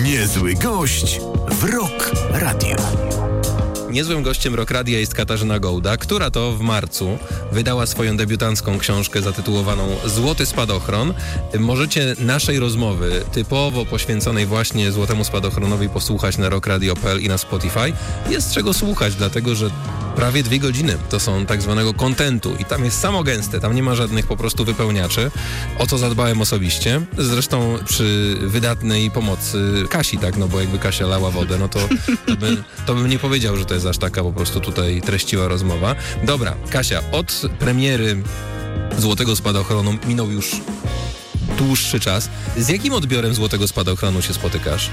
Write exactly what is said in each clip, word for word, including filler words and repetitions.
Niezły gość w Rock Radio. Niezłym gościem Rock Radia jest Katarzyna Gołda, która to w marcu wydała swoją debiutancką książkę zatytułowaną Złoty Spadochron. Możecie naszej rozmowy typowo poświęconej właśnie Złotemu Spadochronowi posłuchać na rock radio kropka p l i na Spotify. Jest czego słuchać, dlatego że prawie dwie godziny to są tak zwanego kontentu i tam jest samo gęste, tam nie ma żadnych po prostu wypełniaczy, o co zadbałem osobiście. Zresztą przy wydatnej pomocy Kasi, tak, no bo jakby Kasia lała wodę, no to, to, by, to bym nie powiedział, że to jest aż taka po prostu tutaj treściła rozmowa. Dobra, Kasia, od premiery Złotego Spadochronu minął już dłuższy czas. Z jakim odbiorem Złotego Spadochronu się spotykasz?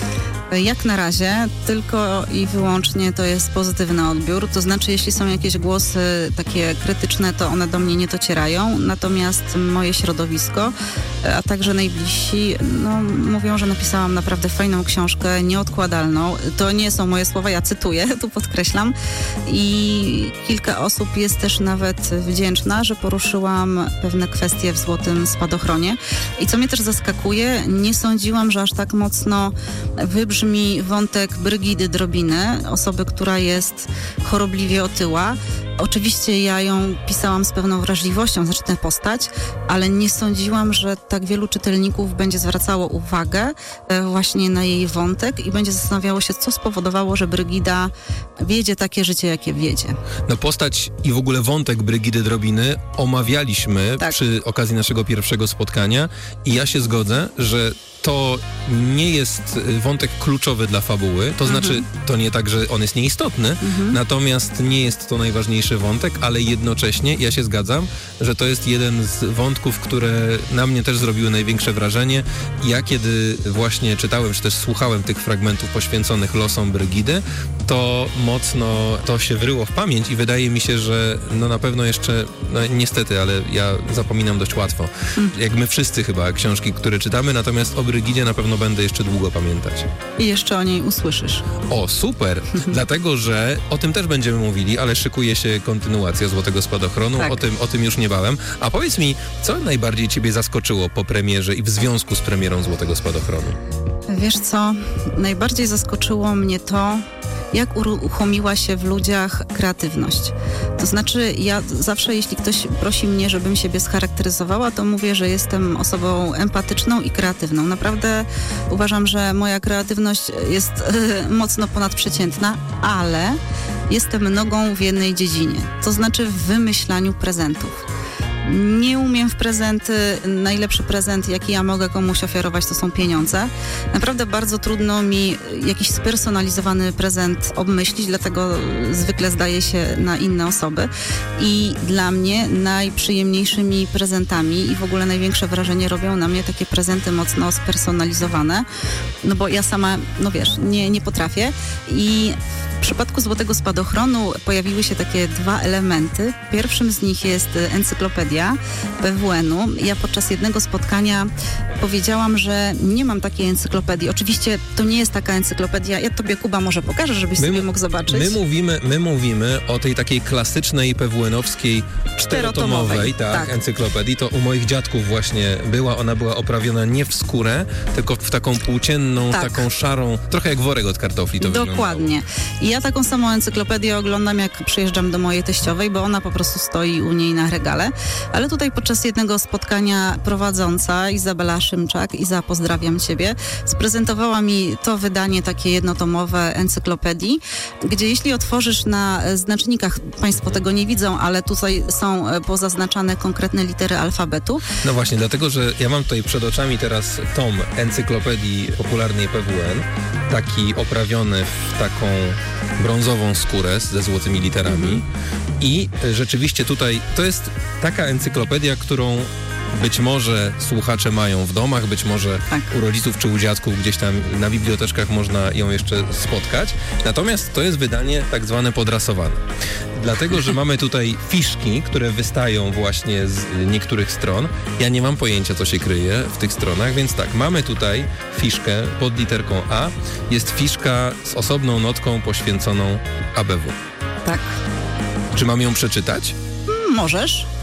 Jak na razie tylko i wyłącznie to jest pozytywny odbiór, to znaczy jeśli są jakieś głosy takie krytyczne, to one do mnie nie docierają, natomiast moje środowisko, a także najbliżsi, no, mówią, że napisałam naprawdę fajną książkę, nieodkładalną. To nie są moje słowa, ja cytuję, tu podkreślam, i kilka osób jest też nawet wdzięczna, że poruszyłam pewne kwestie w Złotym Spadochronie. I co mnie też zaskakuje, nie sądziłam, że aż tak mocno wybrzmi mi wątek Brygidy Drobiny, osoby, która jest chorobliwie otyła. Oczywiście ja ją pisałam z pewną wrażliwością, znaczy tę postać, ale nie sądziłam, że tak wielu czytelników będzie zwracało uwagę właśnie na jej wątek i będzie zastanawiało się, co spowodowało, że Brygida wiedzie takie życie, jakie wiedzie. No postać i w ogóle wątek Brygidy Drobiny omawialiśmy tak. przy okazji naszego pierwszego spotkania i ja się zgodzę, że to nie jest wątek kluczowy dla fabuły, to znaczy mhm. to nie tak, że on jest nieistotny, mhm. natomiast nie jest to najważniejszy wątek, ale jednocześnie ja się zgadzam, że to jest jeden z wątków, które na mnie też zrobiły największe wrażenie. Ja kiedy właśnie czytałem, czy też słuchałem tych fragmentów poświęconych losom Brygidy, to mocno to się wryło w pamięć i wydaje mi się, że no na pewno jeszcze, no niestety, ale ja zapominam dość łatwo, mhm. jak my wszyscy chyba książki, które czytamy, natomiast o Brygidzie na pewno będę jeszcze długo pamiętać. I jeszcze o niej usłyszysz. O, super! Dlatego, że o tym też będziemy mówili, ale szykuje się kontynuacja Złotego Spadochronu. Tak. O tym, o tym już niebawem. A powiedz mi, co najbardziej ciebie zaskoczyło po premierze i w związku z premierą Złotego Spadochronu? Wiesz co? Najbardziej zaskoczyło mnie to, jak uruchomiła się w ludziach kreatywność. To znaczy, ja zawsze, jeśli ktoś prosi mnie, żebym siebie scharakteryzowała, to mówię, że jestem osobą empatyczną i kreatywną. Naprawdę uważam, że moja kreatywność jest yy, mocno ponadprzeciętna, ale jestem nogą w jednej dziedzinie. To znaczy w wymyślaniu prezentów. Nie umiem w prezenty. Najlepszy prezent, jaki ja mogę komuś ofiarować, to są pieniądze. Naprawdę bardzo trudno mi jakiś spersonalizowany prezent obmyślić, dlatego zwykle zdaje się na inne osoby. I dla mnie najprzyjemniejszymi prezentami i w ogóle największe wrażenie robią na mnie takie prezenty mocno spersonalizowane, no bo ja sama, no wiesz, nie, nie potrafię. I w przypadku Złotego Spadochronu pojawiły się takie dwa elementy. Pierwszym z nich jest encyklopedia P W N-u. Ja podczas jednego spotkania powiedziałam, że nie mam takiej encyklopedii. Oczywiście to nie jest taka encyklopedia. Ja tobie, Kuba, może pokażę, żebyś my, sobie mógł zobaczyć. My mówimy, my mówimy o tej takiej klasycznej P W N-owskiej czterotomowej tak, tak. encyklopedii. To u moich dziadków właśnie była. Ona była oprawiona nie w skórę, tylko w taką płócienną, tak. taką szarą, trochę jak worek od kartofli to Dokładnie. wyglądało. I ja taką samą encyklopedię oglądam, jak przyjeżdżam do mojej teściowej, bo ona po prostu stoi u niej na regale. Ale tutaj podczas jednego spotkania prowadząca Izabela Szymczak, Iza, pozdrawiam ciebie, sprezentowała mi to wydanie takie jednotomowe encyklopedii, gdzie jeśli otworzysz na znacznikach, państwo tego nie widzą, ale tutaj są pozaznaczane konkretne litery alfabetu. No właśnie, dlatego, że ja mam tutaj przed oczami teraz tom encyklopedii popularnej P W N, taki oprawiony w taką brązową skórę ze złotymi literami mm-hmm. i rzeczywiście tutaj to jest taka encyklopedia, którą być może słuchacze mają w domach, być może tak. u rodziców czy u dziadków gdzieś tam na biblioteczkach można ją jeszcze spotkać. Natomiast to jest wydanie tak zwane podrasowane. Dlatego, że mamy tutaj fiszki, które wystają właśnie z niektórych stron. Ja nie mam pojęcia, co się kryje w tych stronach, więc tak, mamy tutaj fiszkę pod literką A. Jest fiszka z osobną notką poświęconą A B W. Tak. Czy mam ją przeczytać? Możesz.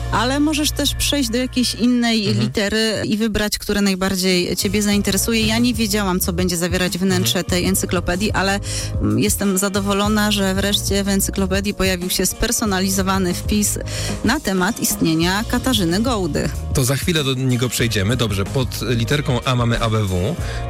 ale możesz też przejść do jakiejś innej Mhm. litery i wybrać, które najbardziej ciebie zainteresuje. Ja nie wiedziałam, co będzie zawierać wnętrze tej encyklopedii, ale mm, jestem zadowolona, że wreszcie w encyklopedii pojawił się spersonalizowany wpis na temat istnienia Katarzyny Gołdy. To za chwilę do niego przejdziemy. Dobrze, pod literką A mamy A B W.